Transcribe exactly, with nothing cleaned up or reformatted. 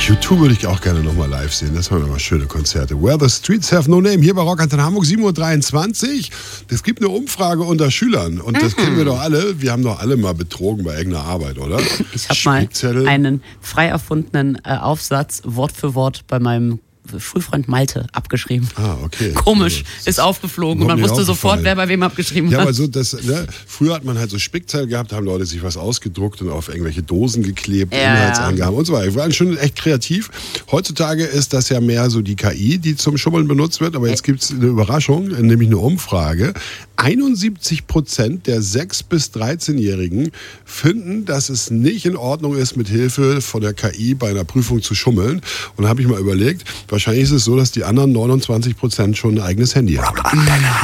U zwei würde ich auch gerne nochmal live sehen. Das waren immer schöne Konzerte. Where the Streets Have No Name. Hier bei Rockantenne Hamburg, sieben Uhr dreiundzwanzig. Es gibt eine Umfrage unter Schülern. Und das mhm. kennen wir doch alle. Wir haben doch alle mal betrogen bei irgendeiner Arbeit, oder? Ich habe mal einen frei erfundenen äh, Aufsatz Wort für Wort bei meinem Schulfreund Malte abgeschrieben. Ah, okay. Komisch, also, ist aufgeflogen und man wusste sofort, wer bei wem abgeschrieben ja, hat. Ja, aber so das, ne, früher hat man halt so Spickzettel gehabt, haben Leute sich was ausgedruckt und auf irgendwelche Dosen geklebt, ja. Inhaltsangaben und so weiter. Wir waren schon echt kreativ. Heutzutage ist das ja mehr so die K I, die zum Schummeln benutzt wird, aber jetzt gibt es eine Überraschung, nämlich eine Umfrage. einundsiebzig Prozent der sechs- bis dreizehnjährigen finden, dass es nicht in Ordnung ist, mit Hilfe von der K I bei einer Prüfung zu schummeln. Und da habe ich mal überlegt, wahrscheinlich ist es so, dass die anderen neunundzwanzig Prozent schon ein eigenes Handy haben.